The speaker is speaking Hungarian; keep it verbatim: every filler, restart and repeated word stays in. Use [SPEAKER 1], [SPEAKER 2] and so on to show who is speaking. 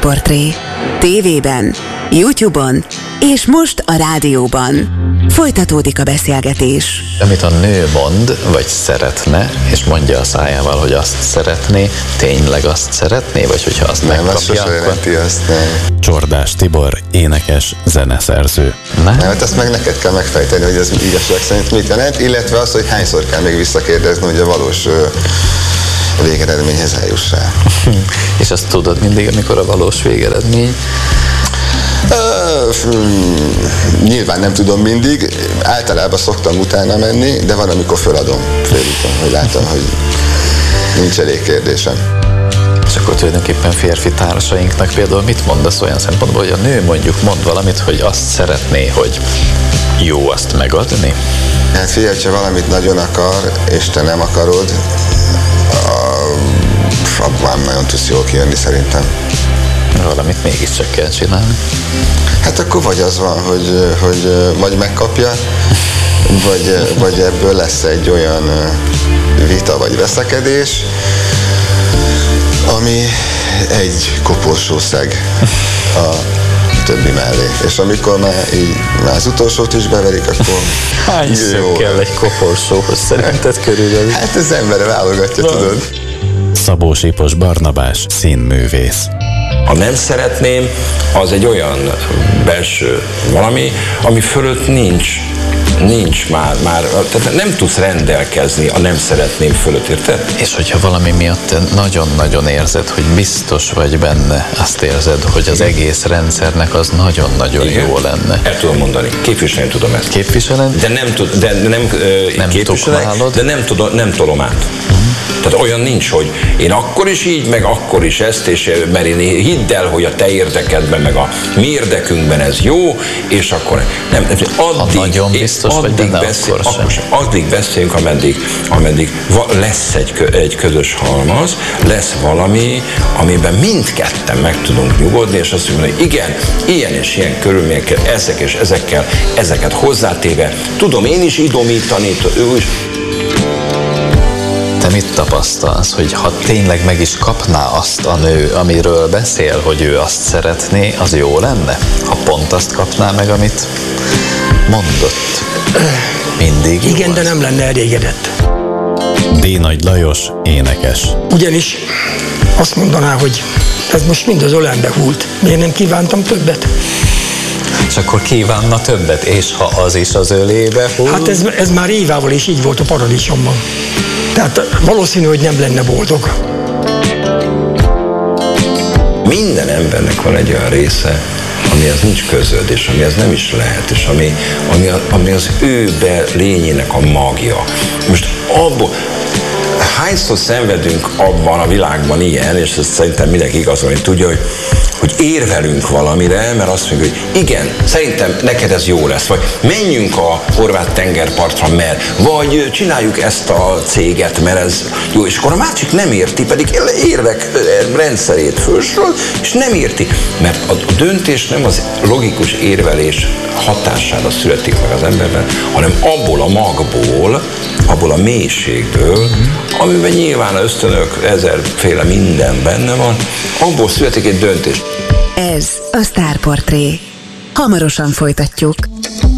[SPEAKER 1] Sztárportré. Tévében, YouTube-on és most a rádióban. Folytatódik a beszélgetés.
[SPEAKER 2] Amit a nő mond, vagy szeretne, és mondja a szájával, hogy azt szeretné, tényleg azt szeretné, vagy hogyha azt
[SPEAKER 3] nem,
[SPEAKER 2] megkapja,
[SPEAKER 3] azt sose
[SPEAKER 2] akkor...
[SPEAKER 3] jelenti azt, nem.
[SPEAKER 4] Csordás Tibor, énekes, zeneszerző.
[SPEAKER 2] Nem?
[SPEAKER 3] Nem, hát azt meg neked kell megfejteni, hogy ez igazság szerint mit jelent, illetve az, hogy hányszor kell még visszakérdezni, hogy a valós végeredményhez eljussál.
[SPEAKER 2] És azt tudod mindig, amikor a valós végeredmény?
[SPEAKER 3] Uh, nyilván nem tudom mindig, általában szoktam utána menni, de van, amikor föladom, félítom, hogy látom, hogy nincs elég kérdésem.
[SPEAKER 2] És akkor tulajdonképpen férfi társainknak például mit mondasz olyan szempontból, hogy a nő mondjuk mond valamit, hogy azt szeretné, hogy jó azt megadni?
[SPEAKER 3] Hát figyelj, ha valamit nagyon akar, és te nem akarod, abban nagyon tudsz jól kijönni szerintem.
[SPEAKER 2] Valamit mégiscsak kell csinálni.
[SPEAKER 3] Hát akkor vagy az van, hogy, hogy vagy megkapja, vagy, vagy ebből lesz egy olyan vita vagy veszekedés, ami egy koporsószeg a többi mellé. És amikor már, így, már az utolsót is beverik, akkor...
[SPEAKER 2] Hány szög kell egy koporsóhoz szerinted körülbelül?
[SPEAKER 3] Hát az ember válogatja, van. Tudod.
[SPEAKER 4] Szabó Sipos Barnabás, színművész.
[SPEAKER 5] A nem szeretném, az egy olyan belső valami, ami fölött nincs, nincs már, már, tehát nem tudsz rendelkezni a nem szeretném fölött, érted?
[SPEAKER 2] És hogyha valami miatt te nagyon-nagyon érzed, hogy biztos vagy benne, azt érzed, hogy az egész rendszernek az nagyon-nagyon
[SPEAKER 5] igen,
[SPEAKER 2] jó lenne.
[SPEAKER 5] El tudom mondani, képviselni tudom ezt.
[SPEAKER 2] Képviseled?
[SPEAKER 5] De nem, tud, de nem,
[SPEAKER 2] nem
[SPEAKER 5] képviselek, de nem, tudom, nem tolom át. Uh-huh. Tehát olyan nincs, hogy én akkor is így, meg akkor is ezt, és mert én hidd el, hogy a te érdekedben, meg a mi érdekünkben ez jó, és akkor nem. Addig,
[SPEAKER 2] ha nagyon biztos vagy benne,
[SPEAKER 5] beszél,
[SPEAKER 2] akkor sem.
[SPEAKER 5] akkor sem. Addig beszélünk, ameddig, ameddig lesz egy, egy közös halmaz, lesz valami, amiben mindketten meg tudunk nyugodni, és azt mondjuk, hogy igen, ilyen és ilyen körülményekkel, ezek és ezekkel, ezeket hozzátéve, tudom én is idomítani, ő is.
[SPEAKER 2] Te mit tapasztalsz, hogy ha tényleg meg is kapná azt a nő, amiről beszél, hogy ő azt szeretné, az jó lenne? Ha pont azt kapná meg, amit mondott. Mindig.
[SPEAKER 6] Igen, de nem lenne elégedett.
[SPEAKER 4] D. Nagy Lajos, énekes.
[SPEAKER 6] Ugyanis azt mondaná, hogy ez most mind az ölembe hult. Miért nem kívántam többet?
[SPEAKER 2] És akkor kívánna többet, és ha az is az ölébe hull?
[SPEAKER 6] Hát ez, ez már évával is így volt a paradicsomban. Tehát valószínű, hogy nem lenne boldog.
[SPEAKER 5] Minden embernek van egy olyan része, amihez nincs közöd, és amihez nem is lehet, és ami, ami, ami az ő be lényének a magja. Most abból, hányszor szenvedünk abban a világban ilyen, és ezt szerintem mindenki igazolni tudja, hogy hogy érvelünk valamire, mert azt mondjuk, hogy igen, szerintem neked ez jó lesz, vagy menjünk a horvát tengerpartra, mert, vagy csináljuk ezt a céget, mert ez jó, és akkor a másik nem érti, pedig érvek rendszerét fölsorol, és nem érti, mert a döntés nem az logikus érvelés hatására születik meg az emberben, hanem abból a magból, abból a mélységből, amiben nyilván az ösztönök ezerféle minden benne van, abból születik egy döntés.
[SPEAKER 1] Ez a Sztárportré. Hamarosan folytatjuk.